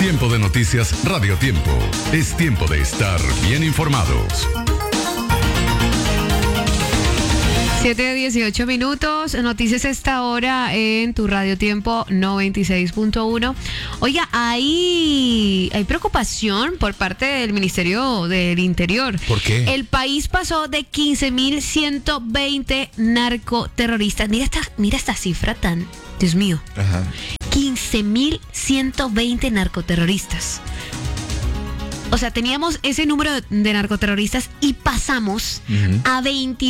Tiempo de noticias Radio Tiempo. Es tiempo de estar bien informados. 7:18. Noticias a esta hora en tu Radio Tiempo 96.1. Oiga, hay preocupación por parte del Ministerio del Interior. ¿Por qué? El país pasó de 15.120 narcoterroristas. Mira esta cifra tan... Dios mío. Ajá. 15.120 narcoterroristas. O sea, teníamos ese número de narcoterroristas y pasamos a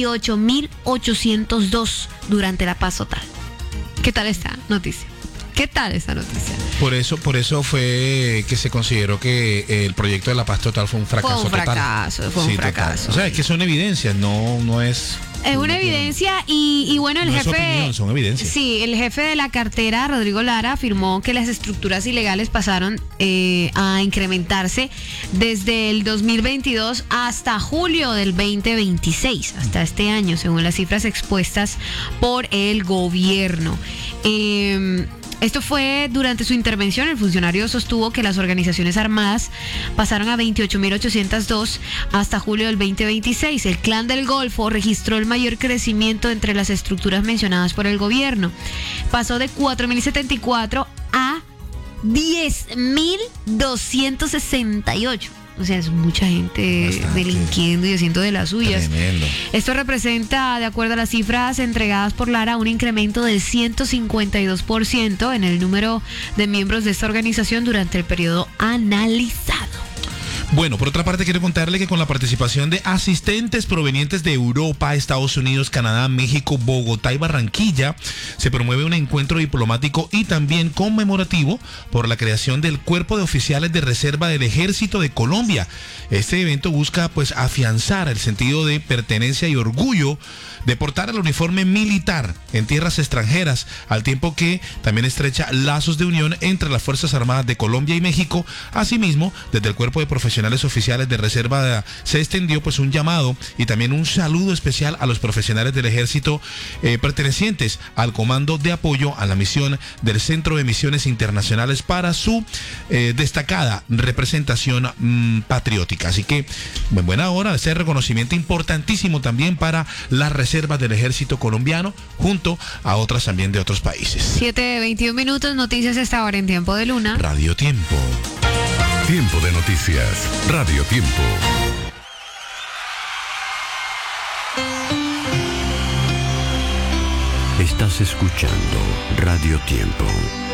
28.802 durante la paz total. ¿Qué tal esta noticia? Por eso fue que se consideró que el proyecto de la paz total fue un fracaso. Fue un fracaso. Total. O sea, es que son evidencias, no es... Es una evidencia y bueno, el no jefe... Es opinión, son evidencias. Sí, el jefe de la cartera, Rodrigo Lara, afirmó que las estructuras ilegales pasaron a incrementarse desde el 2022 hasta julio del 2026, hasta este año, según las cifras expuestas por el gobierno. Esto fue durante su intervención. El funcionario sostuvo que las organizaciones armadas pasaron a 28.802 hasta julio del 2026. El Clan del Golfo registró el mayor crecimiento entre las estructuras mencionadas por el gobierno. Pasó de 4.074 a 10.268. O sea, es mucha gente bastante delinquiendo y haciendo de las suyas. Tremendo. Esto representa, de acuerdo a las cifras entregadas por Lara, un incremento del 152% en el número de miembros de esta organización durante el periodo analizado. Bueno, por otra parte quiero contarle que con la participación de asistentes provenientes de Europa, Estados Unidos, Canadá, México, Bogotá y Barranquilla, se promueve un encuentro diplomático y también conmemorativo por la creación del Cuerpo de Oficiales de Reserva del Ejército de Colombia. Este evento busca pues afianzar el sentido de pertenencia y orgullo de portar el uniforme militar en tierras extranjeras, al tiempo que también estrecha lazos de unión entre las Fuerzas Armadas de Colombia y México. Asimismo, desde el Cuerpo de Profesionales Oficiales de Reserva se extendió pues un llamado y también un saludo especial a los profesionales del Ejército pertenecientes al Comando de Apoyo a la Misión del Centro de Misiones Internacionales para su destacada representación patriótica. Así que, buena hora de hacer reconocimiento importantísimo también para las reservas del Ejército colombiano junto a otras también de otros países. 7:21. Noticias a esta hora en Tiempo de Luna. Radio Tiempo. Tiempo de noticias Radio Tiempo. Estás escuchando Radio Tiempo.